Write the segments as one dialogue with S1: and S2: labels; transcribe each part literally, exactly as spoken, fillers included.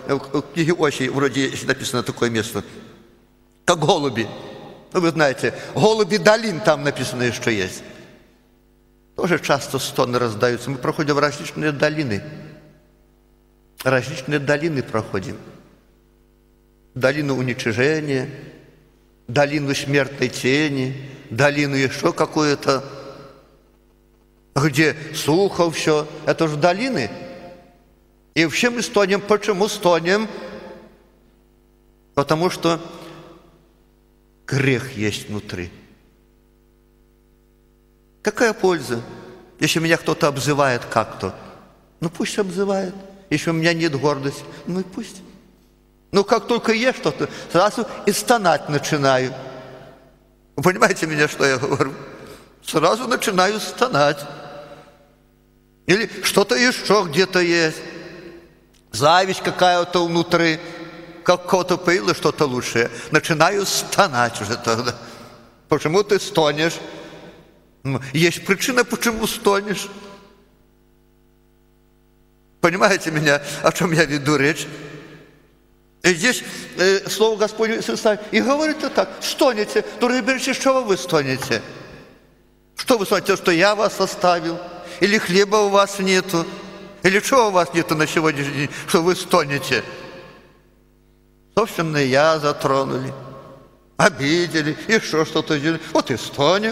S1: в книге Осии вроде написано такое место, как голуби. Ну, вы знаете, голуби долин там написано, что есть. Тоже часто стоны раздаются. Мы проходим различные долины. Различные долины проходим. Долину уничижения, долину смертной тени, долину еще какую-то, где сухо все. Это же долины. И вообще мы стонем. Почему стонем? Потому что грех есть внутри. Какая польза, если меня кто-то обзывает как-то? Ну пусть обзывает. Если у меня нет гордости, ну и пусть. Но как только есть что-то, сразу и стонать начинаю. Вы понимаете меня, что я говорю? Сразу начинаю стонать. Или что-то еще где-то есть. Зависть какая-то внутри. Как кого-то появилось что-то лучшее. Начинаю стонать уже тогда. Почему ты стонешь? Есть причина, почему стонешь. Понимаете меня, о чем я веду речь? И здесь э, слово Господне Иисуса и говорит так: стонете, дорогие братья, что вы стонете? Что вы стонете, что я вас оставил? Или хлеба у вас нету? Или чего у вас нету на сегодняшний день, что вы стонете? Собственно, я затронули, обидели, еще что-то сделали. Вот и стонем.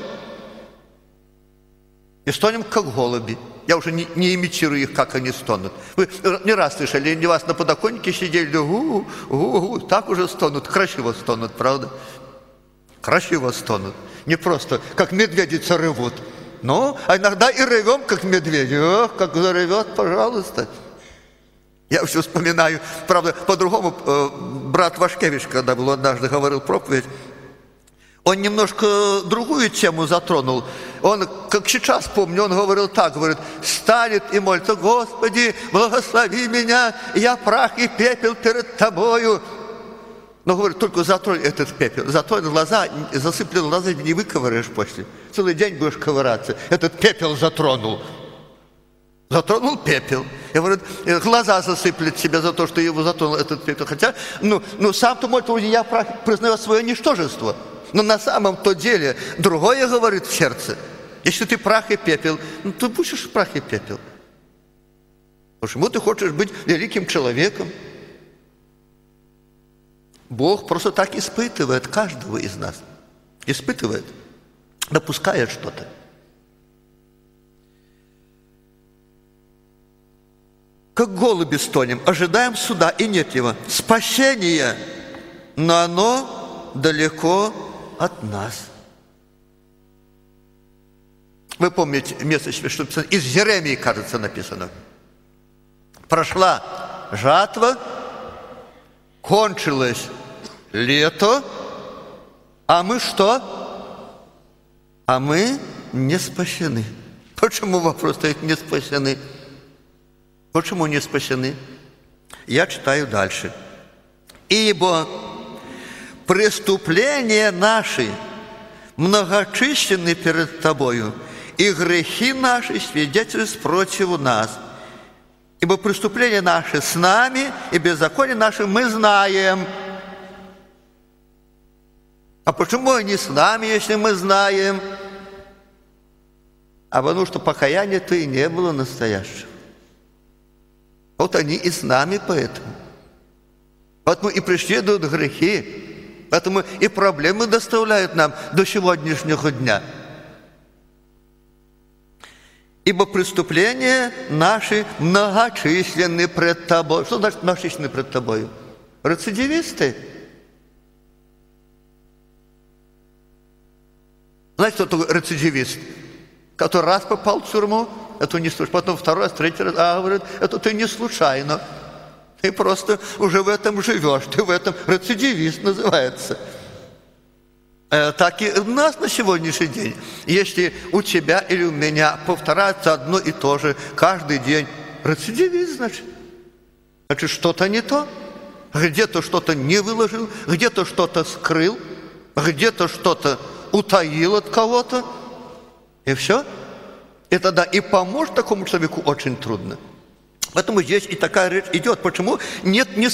S1: И стонем, как голуби. Я уже не, не имитирую их, как они стонут. Вы не раз слышали, они у вас на подоконнике сидели, да, у, у, у, так уже стонут, красиво стонут, правда? Красиво стонут. Не просто, как медведица ревут. Ну, а иногда и ревем, как медведи. Ох, как заревет, пожалуйста. Я все вспоминаю, правда, по-другому, э, брат Вашкевич, когда был однажды, говорил проповедь, он немножко другую тему затронул. Он, как сейчас помню, он говорил так, говорит: станет и молится: Господи, благослови меня, я прах и пепел перед Тобою. Но, говорит, только затронь этот пепел, затронь глаза, засыпли глаза, не выковыряешь после. Целый день будешь ковыряться. Этот пепел затронул. Затронул пепел. Я говорю, глаза засыплет себя за то, что его затронул этот пепел. Хотя, ну, ну сам-то молится, я прах, признаю свое ничтожество. Но на самом-то деле другое говорит в сердце. Если ты прах и пепел, ну ты будешь прах и пепел. Почему ты хочешь быть великим человеком? Бог просто так испытывает каждого из нас. Испытывает, допускает что-то. Как голуби стонем, ожидаем суда, и нет его. Спасение, но оно далеко от нас. Вы помните место, что написано, из Еремии, кажется, написано. Прошла жатва, кончилось лето, а мы что? А мы не спасены. Почему вопрос стоит не спасены? Почему не спасены? Я читаю дальше. Ибо преступления наши многочисленны перед Тобою, и грехи наши свидетельствуют против нас. Ибо преступления наши с нами, и беззаконие наши мы знаем. А почему они с нами, если мы знаем? А потому что покаяния-то и не было настоящего. Вот они и с нами поэтому. Поэтому и преследуют грехи. Поэтому и проблемы доставляют нам до сегодняшнего дня. Ибо преступления наши многочисленны пред Тобой. Что значит многочисленны пред Тобою? Рецидивисты. Знаете, кто такой рецидивист? Который раз попал в тюрьму, это не случайно, потом второй раз, третий раз, а говорит, это ты не случайно. Ты просто уже в этом живешь, ты в этом рецидивист называется. Так и у нас на сегодняшний день, если у тебя или у меня повторяется одно и то же каждый день, рецидивист, значит, значит что-то не то, где-то что-то не выложил, где-то что-то скрыл, где-то что-то утаил от кого-то, и все. И тогда и помочь такому человеку очень трудно. Поэтому здесь и такая речь идет. Почему нет ни